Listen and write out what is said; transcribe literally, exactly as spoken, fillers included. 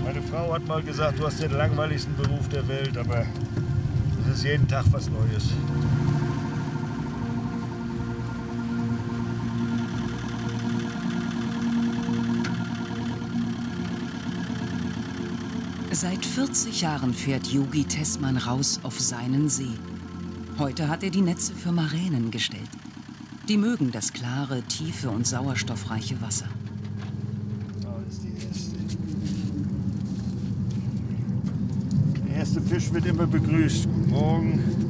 Meine Frau hat mal gesagt, du hast den langweiligsten Beruf der Welt, aber es ist jeden Tag was Neues. Seit vierzig Jahren fährt Yogi Tessmann raus auf seinen See. Heute hat er die Netze für Maränen gestellt. Die mögen das klare, tiefe und sauerstoffreiche Wasser. Da ist die erste. Der erste Fisch wird immer begrüßt. Guten Morgen.